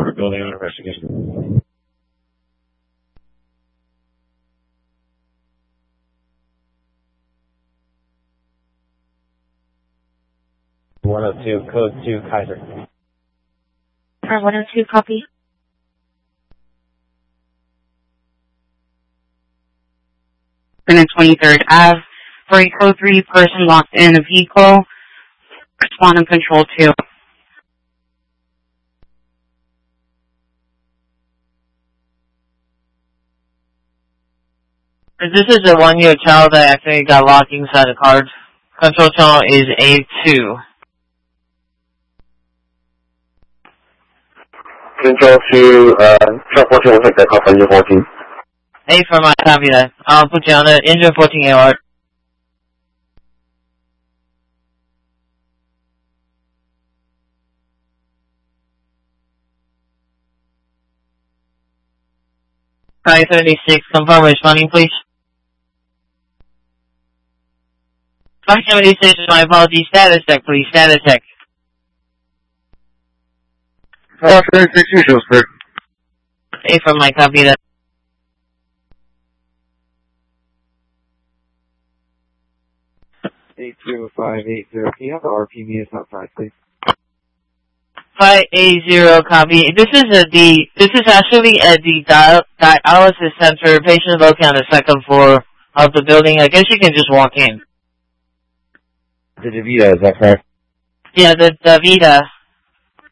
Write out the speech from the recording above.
corporate building on investigation. 102, code 2, Kaiser. 102, copy. And then 23rd Ave, for a code 3 person locked in a vehicle, respond on control 2. This is a 1-year child that actually got locked inside the car. Control channel is A2. Control 2, truck 14 will take that call from engine 14. A for my copy that. I'll put you on the engine 14 AR. Hi, 36, confirm responding, please. 576, my apologies. Status check, please. Status check. 576, usual, sir. A for my copy that. 80580, can you have the RP meters outside, please? 580 copy. This is actually at the dialysis center. Patient located on the second floor of the building. I guess you can just walk in. The DaVita, is that correct? Yeah, the DaVita.